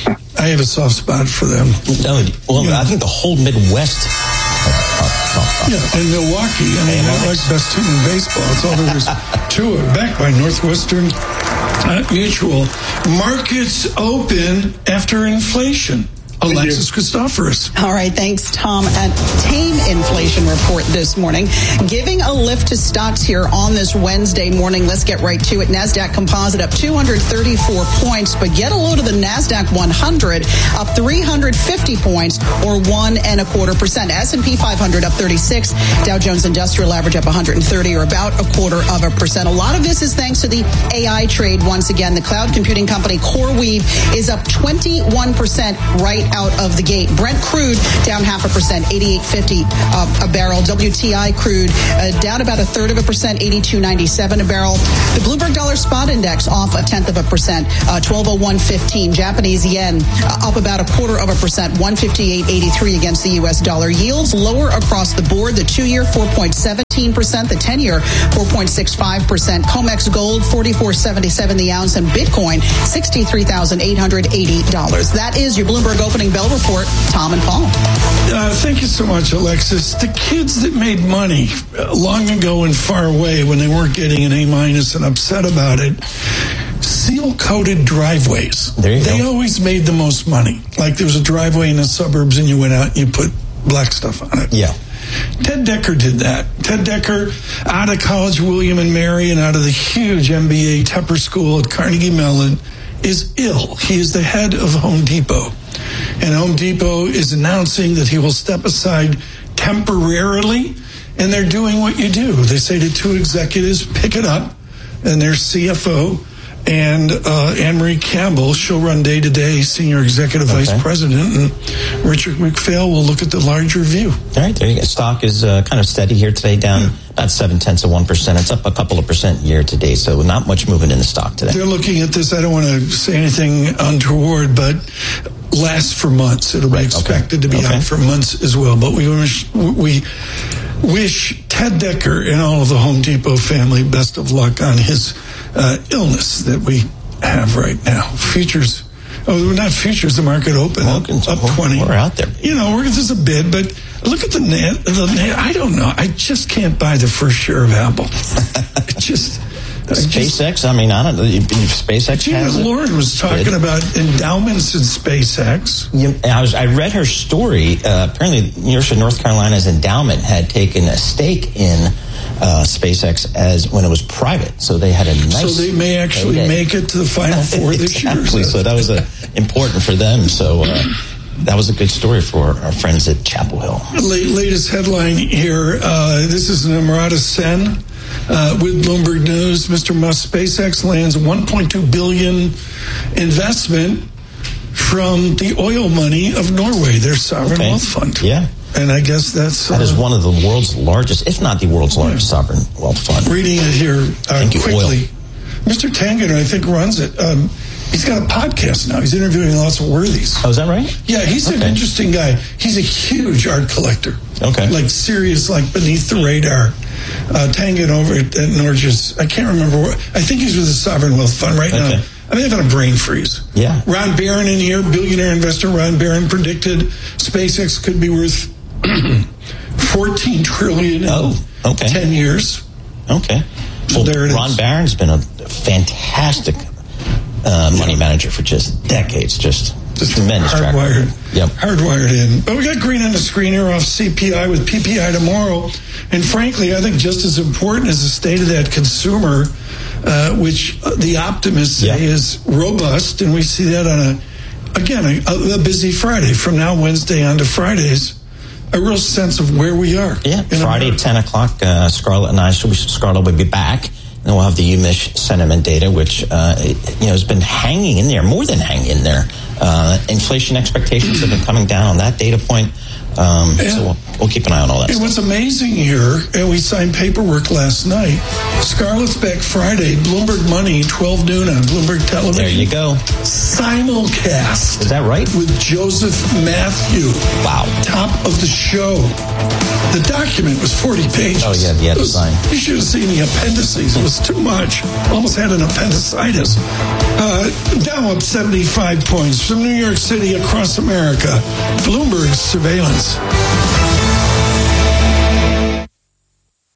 I have a soft spot for them. No, well, yeah. I think the whole Midwest. Yeah, and Milwaukee. I mean, I like best team in baseball. That's all there is to it. Backed by Northwestern uh, Mutual. Markets open after inflation. Alexis Christoforous. All right, thanks, Tom. A tame inflation report this morning, giving a lift to stocks here on this Wednesday morning. Let's get right to it. NASDAQ Composite up two hundred thirty-four points, but get a load of the NASDAQ one hundred up three hundred fifty points, or one and a quarter percent. S and P five hundred up thirty-six. Dow Jones Industrial Average up one hundred thirty, or about a quarter of a percent. A lot of this is thanks to the A I trade. Once again, the cloud computing company CoreWeave is up twenty-one percent right out of the gate. Brent crude down half a percent, eighty-eight fifty uh, a barrel. W T I crude uh, down about a third of a percent, eighty-two ninety-seven a barrel. The Bloomberg Dollar Spot Index off a tenth of a percent, uh, twelve oh one fifteen. Japanese yen uh, up about a quarter of a percent, one fifty-eight eighty-three against the U S dollar. Yields lower across the board. The two-year four point one seven percent, the ten-year four point six five percent. COMEX gold forty-four seventy-seven the ounce, and Bitcoin sixty-three thousand eight hundred eighty dollars. That is your Bloomberg Opening Bell report. Tom and Paul. Uh, thank you so much, Alexis. The kids that made money long ago and far away when they weren't getting an A minus and upset about it, seal-coated driveways. There you they go. always made the most money. Like there was a driveway in the suburbs and you went out and you put black stuff on it. Yeah. Ted Decker did that. Ted Decker, out of College William and Mary and out of the huge M B A Tepper School at Carnegie Mellon, is ill. He is the head of Home Depot. And Home Depot is announcing that he will step aside temporarily, and they're doing what you do. They say to two executives, pick it up, and their C F O and uh, Anne-Marie Campbell, she'll run day-to-day senior executive Okay. vice president, and Richard McPhail will look at the larger view. All right, there you go. Stock is uh, kind of steady here today, down about seven tenths of one percent. It's up a couple of percent year to date, so not much movement in the stock today. They're looking at this, I don't want to say anything untoward, but lasts for months. It'll be Right, expected okay. to be Okay. out for months as well. But we wish, we wish Ted Decker and all of the Home Depot family best of luck on his uh, illness that we have right now. Futures, oh, not futures, the market open, up, up twenty. We're out there. You know, we're, this is a bid, but look at the net. The net. I don't know. I just can't buy the first share of Apple. It just... I just- SpaceX, I mean, I don't know. you- you- SpaceX Gina has it. Lauren was talking Good. about endowments in SpaceX. You- I was. I read her story. Uh, apparently, University of North Carolina's endowment had taken a stake in uh, SpaceX as when it was private, so they had a nice. So they may actually payday. make it to the Final Four this year. Exactly. So that was uh, important for them. So uh, that was a good story for our friends at Chapel Hill. Late, latest headline here. Uh, this is Namrata Sen uh, with Bloomberg News. Mister Musk, SpaceX lands one point two billion dollars investment from the oil money of Norway, their sovereign Okay. wealth fund. Yeah. And I guess that's... That is uh, one of the world's largest, if not the world's largest, sovereign wealth fund. reading it here uh, Thank you, quickly. oil. Mister Tangener, I think, runs it. Um, he's got a podcast now. He's interviewing lots of worthies. Oh, is that right? Yeah, he's an Okay. interesting guy. He's a huge art collector. Okay. Like serious, like beneath the radar. Uh, Tangen over at, at Norges, I can't remember what, I think he's with the Sovereign Wealth Fund right Okay. now. I'm having a brain freeze. Yeah. Ron Barron in here, billionaire investor Ron Barron predicted SpaceX could be worth fourteen trillion dollars in Oh, okay. ten years. Okay. So Well, there it Ron is. Barron's been a fantastic uh, money manager for just decades. Just, Just tremendous track record. hardwired, Yep. hardwired in. But we got green on the screen here off C P I with P P I tomorrow. And frankly, I think just as important as the state of that consumer, uh, which uh, the optimists say Yeah. is robust, and we see that on a, again, a, a busy Friday. From now Wednesday on to Fridays, a real sense of where we are. Yeah, in Friday, America. ten o'clock, uh, Scarlett and I, so we, Scarlett will be back. And we'll have the U M I S sentiment data, which uh, it, you know has been hanging in there, more than hanging in there. Uh, inflation expectations have been coming down on that data point. Um, Yeah. So we'll, we'll keep an eye on all that And stuff. what's amazing here, and we signed paperwork last night, Scarlett's back Friday, Bloomberg Money, twelve noon on Bloomberg Television. There you go. Simulcast. Is that right? With Joseph Matthew. Wow. Top of the show. The document was forty pages. Oh, yeah, the It was- design. You should have seen the appendices. It was too much. Almost had an appendicitis. Uh, Dow up seventy-five points from New York City across America. Bloomberg surveillance.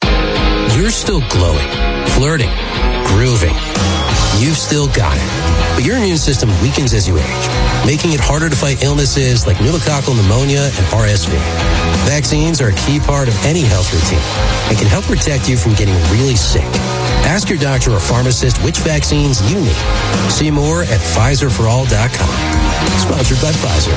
You're still glowing, flirting, grooving. You've still got it. But your immune system weakens as you age, making it harder to fight illnesses like pneumococcal pneumonia and R S V. Vaccines are a key part of any health routine and can help protect you from getting really sick. Ask your doctor or pharmacist which vaccines you need. See more at Pfizer for all dot com. Sponsored by Pfizer.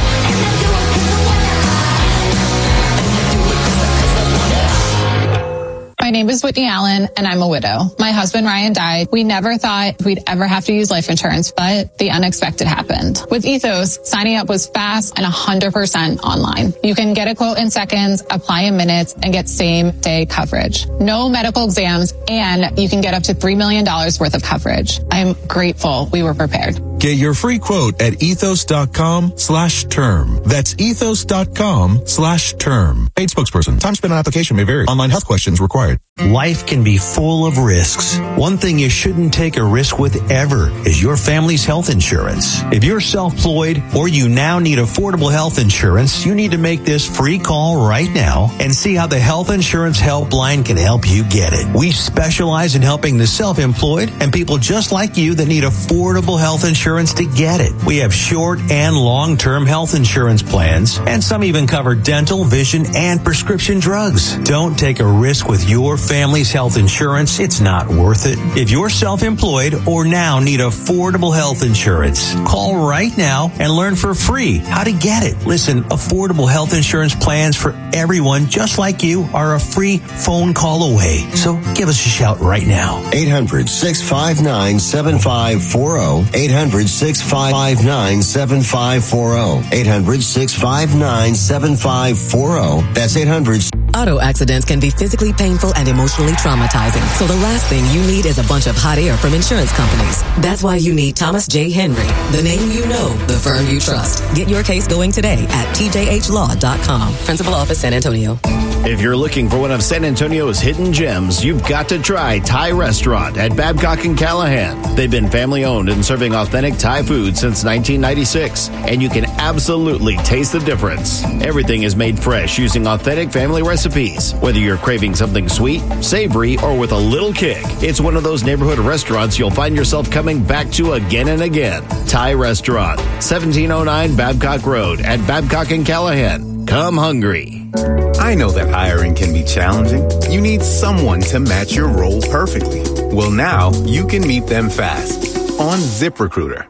My name is Whitney Allen, and I'm a widow. My husband, Ryan, died. We never thought we'd ever have to use life insurance, but the unexpected happened. With Ethos, signing up was fast and one hundred percent online. You can get a quote in seconds, apply in minutes, and get same-day coverage. No medical exams, and you can get up to three million dollars worth of coverage. I'm grateful we were prepared. Get your free quote at ethos.com slash term. That's ethos.com slash term. Paid spokesperson. Time spent on application may vary. Online health questions required. Life can be full of risks. One thing you shouldn't take a risk with ever is your family's health insurance. If you're self-employed or you now need affordable health insurance, you need to make this free call right now and see how the Health Insurance Helpline can help you get it. We specialize in helping the self-employed and people just like you that need affordable health insurance to get it. We have short and long-term health insurance plans, and some even cover dental, vision, and prescription drugs. Don't take a risk with your family's health insurance. It's not worth it. If you're self-employed or now need affordable health insurance, call right now and learn for free how to get it. Listen, affordable health insurance plans for everyone just like you are a free phone call away. So give us a shout right now. eight hundred, six five nine, seven five four zero. eight hundred, six five nine, seven five four zero. eight hundred, six five nine, seven five four zero. That's eight hundred. Auto accidents can be physically painful and emotionally traumatizing. So the last thing you need is a bunch of hot air from insurance companies. That's why you need Thomas J. Henry, the name you know, the firm you trust. Get your case going today at T J H law dot com. Principal Office, San Antonio. If you're looking for one of San Antonio's hidden gems, you've got to try Thai Restaurant at Babcock and Callahan. They've been family-owned and serving authentic Thai food since nineteen ninety-six, and you can absolutely taste the difference. Everything is made fresh using authentic family recipes. Whether you're craving something sweet, savory, or with a little kick, it's one of those neighborhood restaurants you'll find yourself coming back to again and again. Thai Restaurant, seventeen oh nine Babcock Road at Babcock and Callahan. Come hungry. I know that hiring can be challenging. You need someone to match your role perfectly. Well, now you can meet them fast on ZipRecruiter.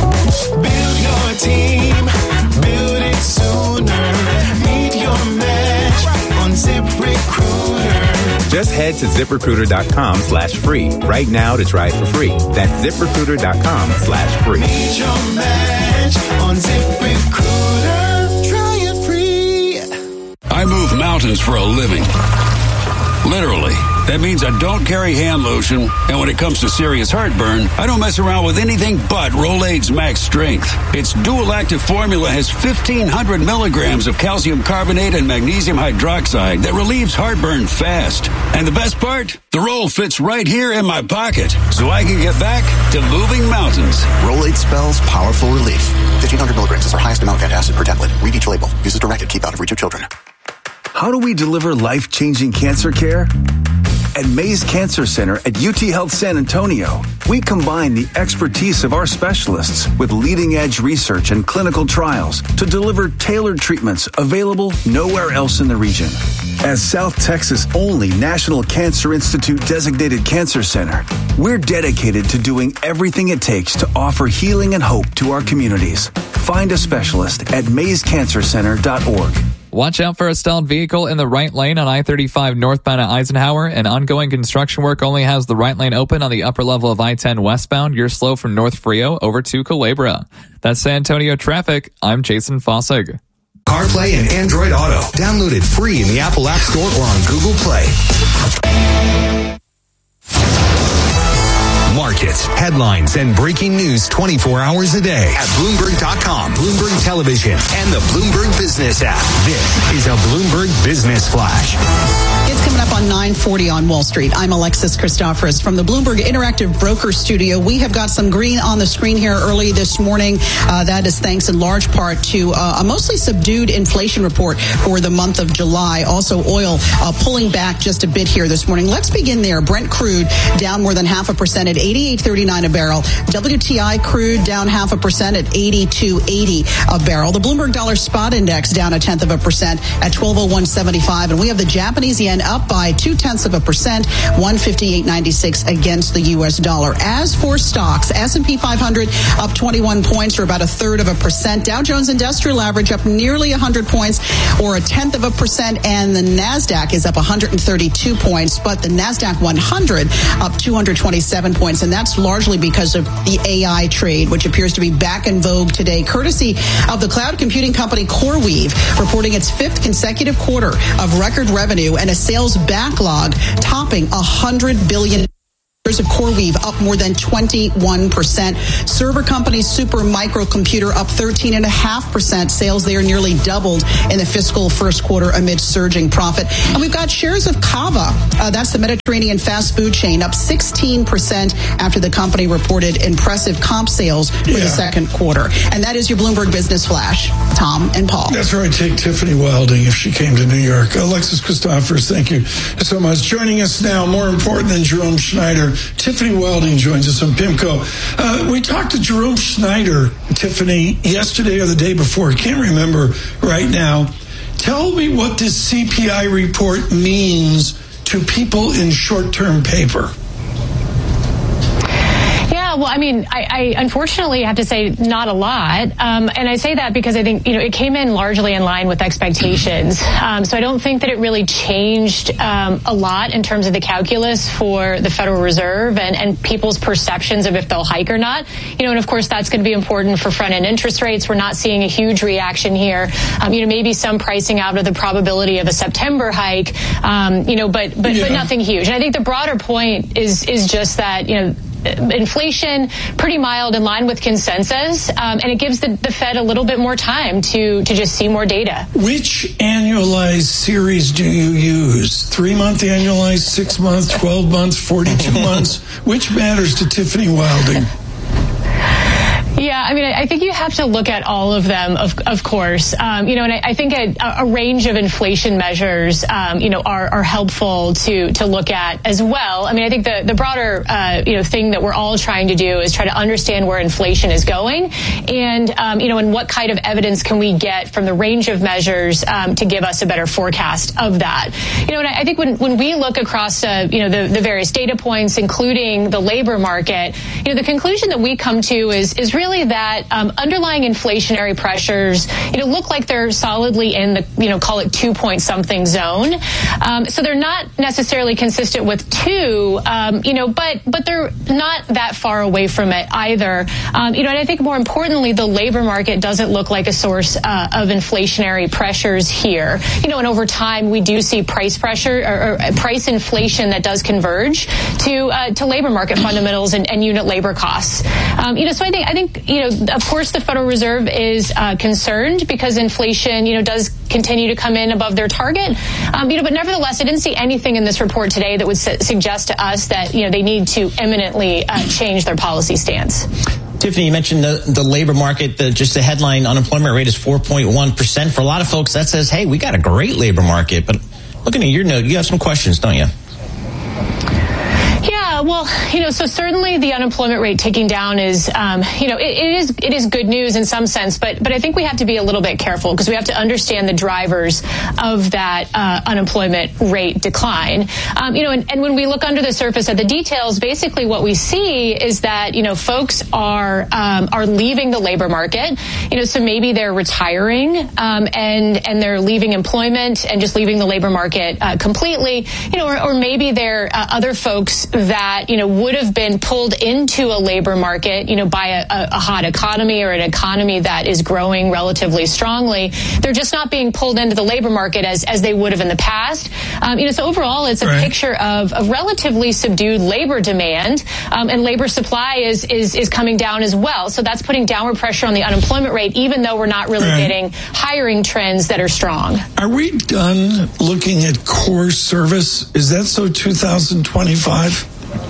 Build your team, build it sooner. Meet your match on ZipRecruiter. Just head to ZipRecruiter.com slash free right now to try it for free. That's ZipRecruiter.com slash free. Meet your match on ZipRecruiter. Try it free. I move mountains for a living. Literally. That means I don't carry hand lotion, and when it comes to serious heartburn, I don't mess around with anything but Rolaids Max Strength. Its dual-active formula has fifteen hundred milligrams of calcium carbonate and magnesium hydroxide that relieves heartburn fast. And the best part? The roll fits right here in my pocket, so I can get back to moving mountains. Rolaids spells powerful relief. fifteen hundred milligrams is our highest amount of antacid per tablet. Read each label. Use as directed. Keep out of reach of children. How do we deliver life-changing cancer care? At Mays Cancer Center at U T Health San Antonio, we combine the expertise of our specialists with leading-edge research and clinical trials to deliver tailored treatments available nowhere else in the region. As South Texas' only National Cancer Institute designated cancer center, we're dedicated to doing everything it takes to offer healing and hope to our communities. Find a specialist at mays cancer center dot org. Watch out for a stalled vehicle in the right lane on I thirty-five northbound at Eisenhower, and ongoing construction work only has the right lane open on the upper level of I ten westbound. You're slow from North Frio over to Culebra. That's San Antonio traffic. I'm Jason Fossig. CarPlay and Android Auto. Download it free in the Apple App Store or on Google Play. Markets, headlines, and breaking news twenty-four hours a day at Bloomberg dot com, Bloomberg Television, and the Bloomberg Business app. This is a Bloomberg Business Flash. It's coming up on nine forty on Wall Street. I'm Alexis Christoforous from the Bloomberg Interactive Broker Studio. We have got some green on the screen here early this morning. Uh, that is thanks in large part to uh, a mostly subdued inflation report for the month of July. Also, oil uh, pulling back just a bit here this morning. Let's begin there. Brent crude down more than half a percent at eighty-eight thirty-nine a barrel. W T I crude down half a percent at eighty-two eighty a barrel. The Bloomberg Dollar Spot Index down a tenth of a percent at twelve oh one seventy-five. And we have the Japanese yen up by two tenths of a percent, one fifty-eight ninety-six against the U S dollar. As for stocks, S and P five hundred up twenty-one points, or about a third of a percent. Dow Jones Industrial Average up nearly one hundred points, or a tenth of a percent. And the NASDAQ is up one hundred thirty-two points, but the NASDAQ one hundred up two hundred twenty-seven points. And that's largely because of the A I trade, which appears to be back in vogue today, courtesy of the cloud computing company CoreWeave, reporting its fifth consecutive quarter of record revenue and a sales backlog topping one hundred billion dollars. Of CoreWeave up more than twenty-one percent. Server company Super Microcomputer up thirteen point five percent. Sales there nearly doubled in the fiscal first quarter amid surging profit. And we've got shares of Cava. Uh, that's the Mediterranean fast food chain, up sixteen percent after the company reported impressive comp sales for yeah. the second quarter. And that is your Bloomberg Business Flash. Tom and Paul. That's right. Take Tiffany Wilding if she came to New York. Alexis Christoforous, thank you so much. Joining us now, more important than Jerome Schneider, Tiffany Wilding joins us from PIMCO. Uh, we talked to Jerome Schneider, Tiffany, yesterday or the day before. I can't remember right now. Tell me what this C P I report means to people in short-term paper. Well, I mean, I, I unfortunately have to say not a lot. Um, and I say that because I think, you know, it came in largely in line with expectations. Um, so I don't think that it really changed um, a lot in terms of the calculus for the Federal Reserve and, and people's perceptions of if they'll hike or not. You know, and of course, that's going to be important for front-end interest rates. We're not seeing a huge reaction here. Um, you know, maybe some pricing out of the probability of a September hike, um, you know, but, but, yeah. but nothing huge. And I think the broader point is, is just that, you know, inflation pretty mild, in line with consensus, um, and it gives the, the Fed a little bit more time to to just see more data. Which annualized series do you use? Three month annualized, six month, twelve months, forty-two months? Which matters to Tiffany Wilding? Yeah, I mean, I think you have to look at all of them, of of course. Um, you know, and I, I think a, a range of inflation measures, um, you know, are, are helpful to to look at as well. I mean, I think the the broader, uh, you know, thing that we're all trying to do is try to understand where inflation is going, and um, you know, and what kind of evidence can we get from the range of measures um, to give us a better forecast of that. You know, and I, I think when when we look across, uh, you know, the the various data points, including the labor market, you know, the conclusion that we come to is is really that um, underlying inflationary pressures, you know, look like they're solidly in the, you know, call it two point something zone. Um, so they're not necessarily consistent with two, um, you know, but but they're not that far away from it either. Um, you know, and I think more importantly, the labor market doesn't look like a source uh, of inflationary pressures here. You know, and over time we do see price pressure or, or price inflation that does converge to uh, to labor market fundamentals and, and unit labor costs. Um, you know, so I think I think. You know, of course, the Federal Reserve is uh, concerned because inflation, you know, does continue to come in above their target. Um, you know, but nevertheless, I didn't see anything in this report today that would su- suggest to us that, you know, they need to imminently uh, change their policy stance. Tiffany, you mentioned the, the labor market. The, just the headline unemployment rate is four point one percent. For a lot of folks, that says, hey, we got a great labor market. But looking at your note, you have some questions, don't you? Yeah, well, you know, so certainly the unemployment rate ticking down is, um, you know, it, it is it is good news in some sense, but but I think we have to be a little bit careful because we have to understand the drivers of that uh, unemployment rate decline. Um, you know, and, and when we look under the surface at the details, basically what we see is that, you know, folks are um, are leaving the labor market. You know, so maybe they're retiring um, and and they're leaving employment and just leaving the labor market uh, completely. You know, or, or maybe they're uh, other folks that that, you know, would have been pulled into a labor market, you know, by a, a hot economy or an economy that is growing relatively strongly, they're just not being pulled into the labor market as, as they would have in the past. Um, you know, so overall, it's a right. picture of, of relatively subdued labor demand, um, and labor supply is, is, is coming down as well. So that's putting downward pressure on the unemployment rate, even though we're not really right. getting hiring trends that are strong. Are we done looking at core service? Is that so two thousand twenty-five?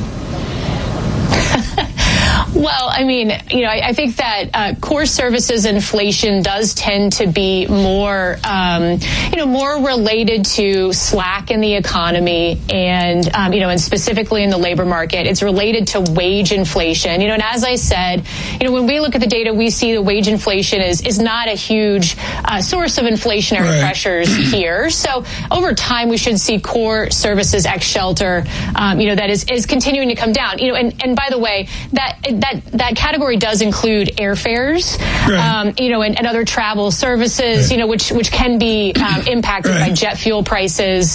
Well, I mean, you know, I, I think that uh, core services inflation does tend to be more, um, you know, more related to slack in the economy and, um, you know, and specifically in the labor market. It's related to wage inflation. You know, and as I said, you know, when we look at the data, we see the wage inflation is is not a huge uh, source of inflationary right. pressures here. So over time, we should see core services ex shelter, um, you know, that is is continuing to come down. You know, and and by the way, that that that category does include airfares, right. um, you know, and, and other travel services, right. you know, which which can be um, impacted right. by jet fuel prices.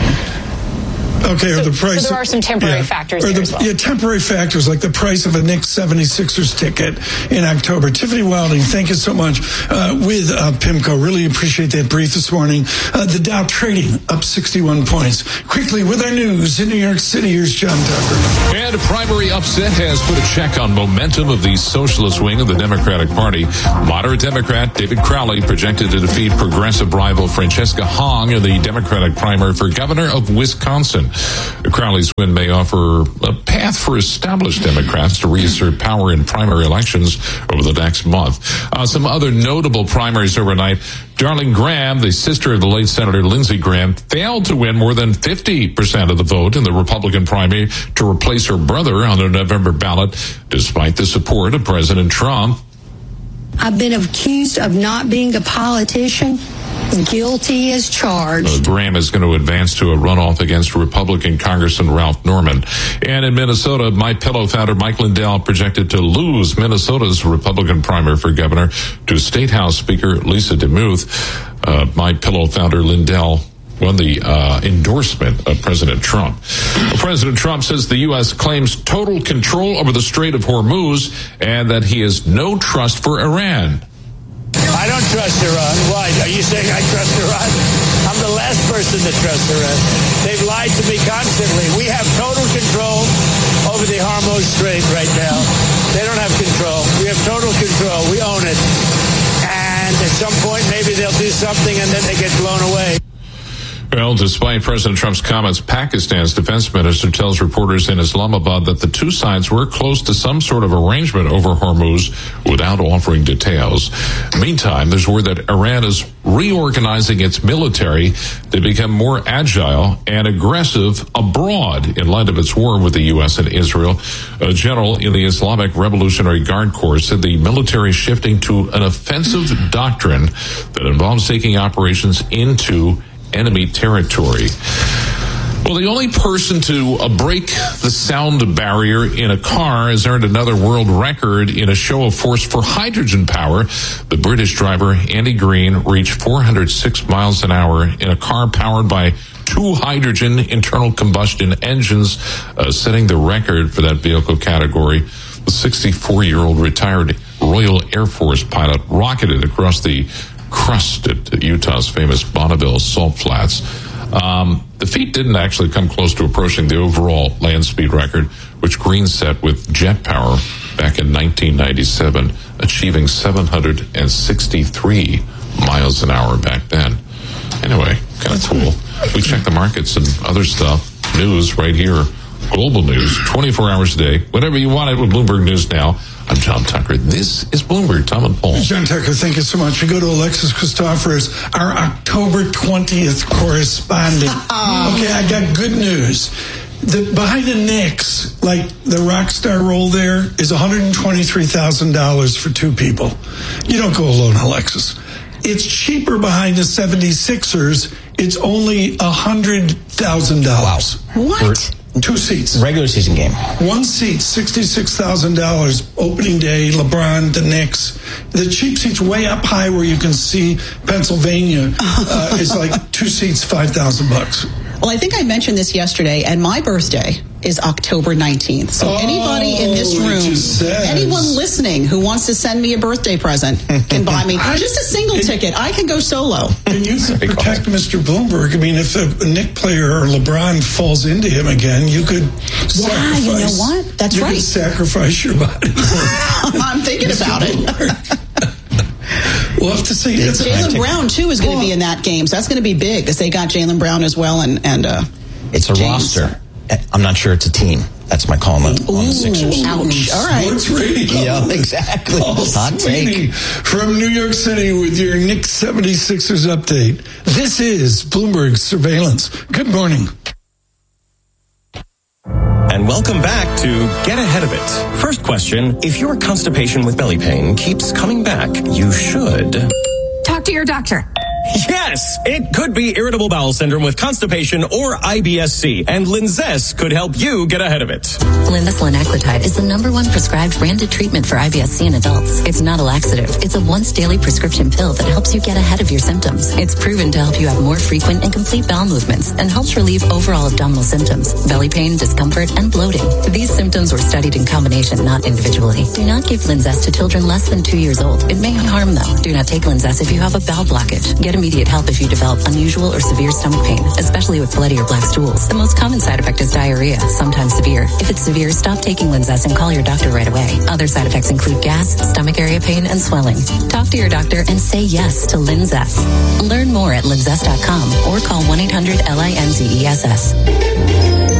Okay, so, or the price. So there are some temporary yeah, factors or there the, as well. Yeah, temporary factors like the price of a Knicks seventy-sixers ticket in October. Tiffany Wilding, thank you so much uh, with uh, PIMCO. Really appreciate that brief this morning. Uh, the Dow trading up sixty-one points. Quickly with our news in New York City, here's John Tucker. And a primary upset has put a check on momentum of the socialist wing of the Democratic Party. Moderate Democrat David Crowley projected to defeat progressive rival Francesca Hong in the Democratic primary for governor of Wisconsin. Crowley's win may offer a path for established Democrats to reassert power in primary elections over the next month. Uh, some other notable primaries overnight. Darlene Graham, the sister of the late Senator Lindsey Graham, failed to win more than fifty percent of the vote in the Republican primary to replace her brother on the November ballot, despite the support of President Trump. I've been accused of not being a politician. Guilty as charged. Uh, Graham is going to advance to a runoff against Republican Congressman Ralph Norman. And in Minnesota, MyPillow founder Mike Lindell projected to lose Minnesota's Republican primary for governor to State House Speaker Lisa DeMuth. Uh, MyPillow founder Lindell won the uh, endorsement of President Trump. President Trump says the U S claims total control over the Strait of Hormuz and that he has no trust for Iran. I don't trust Iran. Why? Are you saying I trust Iran? I'm the last person to trust Iran. They've lied to me constantly. We have total control over the Hormuz Strait right now. They don't have control. We have total control. We own it. And at some point, maybe they'll do something and then they get blown away. Well, despite President Trump's comments, Pakistan's defense minister tells reporters in Islamabad that the two sides were close to some sort of arrangement over Hormuz without offering details. Meantime, there's word that Iran is reorganizing its military to become more agile and aggressive abroad in light of its war with the U S and Israel. A general in the Islamic Revolutionary Guard Corps said the military is shifting to an offensive doctrine that involves taking operations into enemy territory. Well, the only person to uh, break the sound barrier in a car has earned another world record in a show of force for hydrogen power. The British driver, Andy Green, reached four hundred six miles an hour in a car powered by two hydrogen internal combustion engines, uh, setting the record for that vehicle category. The sixty-four-year-old retired Royal Air Force pilot rocketed across the crust at Utah's famous Bonneville Salt Flats. Um, the feat didn't actually come close to approaching the overall land speed record, which Green set with jet power back in nineteen ninety-seven, achieving seven hundred sixty-three miles an hour back then. Anyway, kind of cool. We check the markets and other stuff, news right here, global news, twenty-four hours a day, whatever you want it with Bloomberg News Now. I'm John Tucker. This is Bloomberg. Tom and Paul. John Tucker, thank you so much. We go to Alexis Christoforous, our October twentieth correspondent. Okay, I got good news. The, behind the Knicks, like the rock star roll there, is one hundred twenty-three thousand dollars for two people. You don't go alone, Alexis. It's cheaper behind the seventy-sixers. It's only one hundred thousand dollars. Wow. What? For- Two seats. Regular season game. One seat, sixty-six thousand dollars. Opening day, LeBron, the Knicks. The cheap seats way up high where you can see Pennsylvania. Uh, it's like two seats, five thousand bucks. Well, I think I mentioned this yesterday, and my birthday is October nineteenth. So oh, anybody in this room, anyone listening who wants to send me a birthday present can buy me just a single ticket. I can go solo. And you could protect Mister Bloomberg. I mean, if a Knick player or LeBron falls into him again, you could yeah, sacrifice. You know what? That's you right. You could sacrifice your body. I'm thinking Mister about Bloomberg. it. We'll have to see. Jaylen Brown, too, is going to be in that game. So that's going to be big because they got Jaylen Brown as well. And, and uh, It's a James. roster. I'm not sure it's a team. That's my call on the, on the Sixers. Ouch. All right. Sports radio. Yeah, exactly. Paul Hot Sweeney take. from New York City with your Knicks seventy-sixers update. This is Bloomberg Surveillance. Good morning. And welcome back to Get Ahead of It. First question, if your constipation with belly pain keeps coming back, you should... Talk to your doctor. Yes, it could be irritable bowel syndrome with constipation or I B S C, and Linzess could help you get ahead of it. Linzess linaclotide is the number one prescribed branded treatment for I B S C in adults. It's not a laxative. It's a once daily prescription pill that helps you get ahead of your symptoms. It's proven to help you have more frequent and complete bowel movements and helps relieve overall abdominal symptoms, belly pain, discomfort, and bloating. These symptoms were studied in combination, not individually. Do not give Linzess to children less than two years old. It may harm them. Do not take Linzess if you have a bowel blockage. Get immediate help if you develop unusual or severe stomach pain, especially with bloody or black stools. The most common side effect is diarrhea, sometimes severe. If it's severe, stop taking Linzess and call your doctor right away. Other side effects include gas, stomach area pain, and swelling. Talk to your doctor and say yes to Linzess. Learn more at linzess dot com or call one eight hundred L I N Z E S S.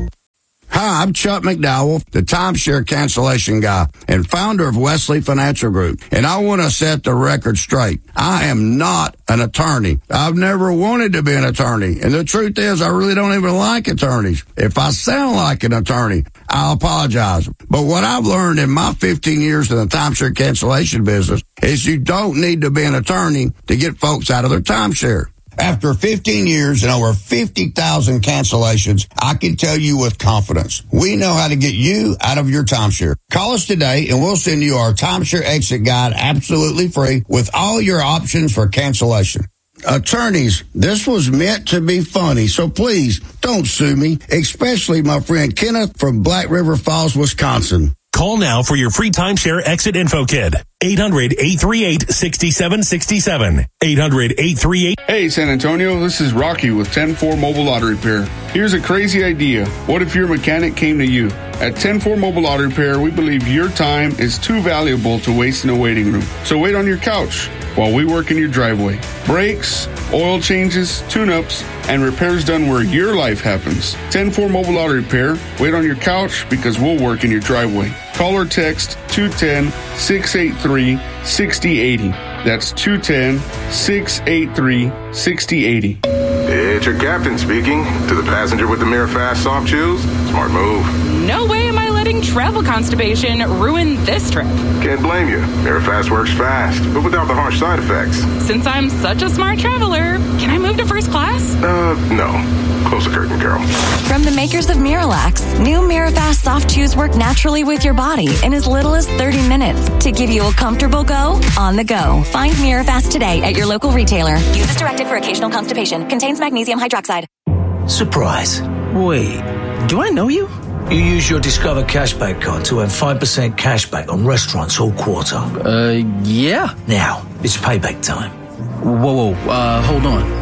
Hi, I'm Chuck McDowell, the timeshare cancellation guy and founder of Wesley Financial Group. And I want to set the record straight. I am not an attorney. I've never wanted to be an attorney. And the truth is, I really don't even like attorneys. If I sound like an attorney, I'll apologize. But what I've learned in my fifteen years in the timeshare cancellation business is you don't need to be an attorney to get folks out of their timeshare. After fifteen years and over fifty thousand cancellations, I can tell you with confidence, we know how to get you out of your timeshare. Call us today and we'll send you our timeshare exit guide absolutely free with all your options for cancellation. Attorneys, this was meant to be funny, so please don't sue me, especially my friend Kenneth from Black River Falls, Wisconsin. Call now for your free timeshare exit info kit. eight hundred, eight three eight, six seven six seven. eight hundred, eight three eight. Hey, San Antonio, this is Rocky with ten four Mobile Auto Repair. Here's a crazy idea. What if your mechanic came to you? At ten four Mobile Auto Repair, we believe your time is too valuable to waste in a waiting room. So wait on your couch while we work in your driveway. Brakes, oil changes, tune-ups, and repairs done where your life happens. ten four Mobile Auto Repair. Wait on your couch because we'll work in your driveway. Call or text two one zero, six eight three, six zero eight zero. That's two one zero, six eight three, six zero eight zero. It's your captain speaking. To the passenger with the Mirror Fast soft chews, smart move. No way am I letting travel constipation ruin this trip. Can't blame you. Mirror Fast works fast, but without the harsh side effects. Since I'm such a smart traveler, can I move to first class? Uh, no. Close the curtain, Carol. From the makers of Miralax, new Mirafast soft chews work naturally with your body in as little as thirty minutes to give you a comfortable go on the go. Find Mirafast today at your local retailer. Use as directed for occasional constipation. Contains magnesium hydroxide. Surprise. Wait, do I know you? You use your Discover Cashback card to earn five percent cashback on restaurants all quarter. Uh, yeah. Now, it's payback time. Whoa, whoa, uh, hold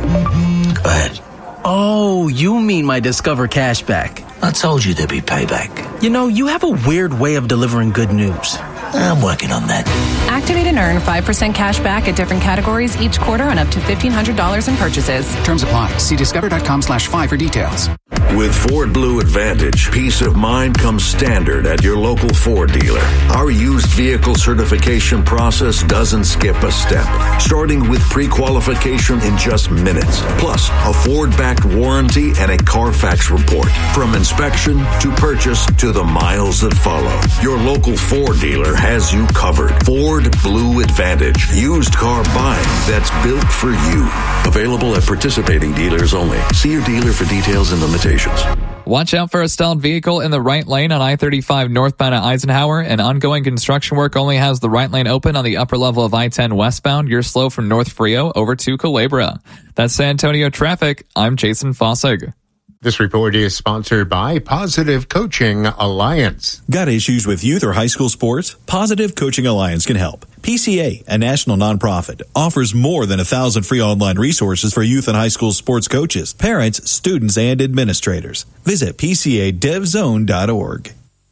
on. Go ahead. Oh, you mean my Discover Cashback. I told you there'd be payback. You know, you have a weird way of delivering good news. I'm working on that. Activate and earn five percent cash back at different categories each quarter on up to fifteen hundred dollars in purchases. Terms apply. See discover.com slash five for details. With Ford Blue Advantage, peace of mind comes standard at your local Ford dealer. Our used vehicle certification process doesn't skip a step, starting with pre-qualification in just minutes, plus a Ford-backed warranty and a Carfax report. From inspection to purchase to the miles that follow, your local Ford dealer has you covered. Ford Blue Advantage, used car buying that's built for you. Available at participating dealers only. See your dealer for details and limitations. conditions. Watch out for a stalled vehicle in the right lane on I thirty-five northbound at Eisenhower, and ongoing construction work only has the right lane open on the upper level of I ten westbound. You're slow from North Frio over to Culebra. That's San Antonio traffic. I'm Jason Fossig. This report is sponsored by Positive Coaching Alliance. Got issues with youth or high school sports? Positive Coaching Alliance can help. P C A, a national nonprofit, offers more than a thousand free online resources for youth and high school sports coaches, parents, students, and administrators. Visit P C A dev zone dot org.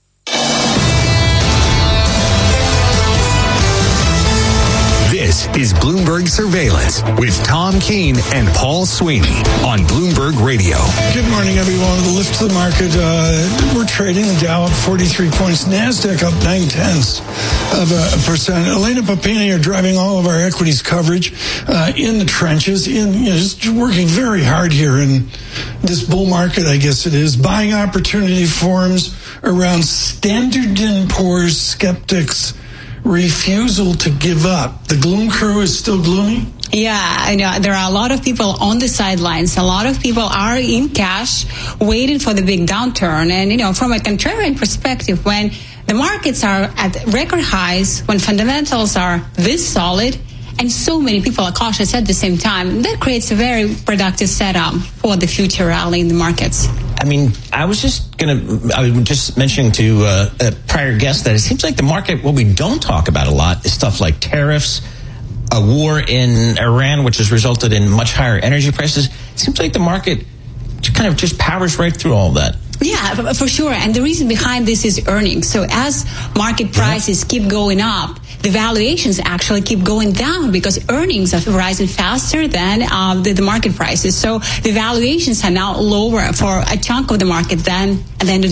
This is Bloomberg Surveillance with Tom Keene and Paul Sweeney on Bloomberg Radio. Good morning, everyone. The lift to the market, uh, we're trading the Dow up forty-three points, NASDAQ up nine tenths of a percent. Elena Papini are driving all of our equities coverage uh, in the trenches, in you know, just working very hard here in this bull market, I guess it is. Buying opportunity forms around Standard and Poor's skeptics' refusal to give up. The gloom crew is still gloomy? Yeah, I know. There are a lot of people on the sidelines. A lot of people are in cash waiting for the big downturn. And, you know, from a contrarian perspective, when the markets are at record highs, when fundamentals are this solid, and so many people are cautious at the same time, that creates a very productive setup for the future rally in the markets. I mean, I was just going to, I was just mentioning to uh, a prior guest that it seems like the market, what we don't talk about a lot is stuff like tariffs, a war in Iran, which has resulted in much higher energy prices. It seems like the market kind of just powers right through all that. Yeah, for sure. And the reason behind this is earnings. So as market prices keep going up, the valuations actually keep going down because earnings are rising faster than uh, the, the market prices. So the valuations are now lower for a chunk of the market than at the end of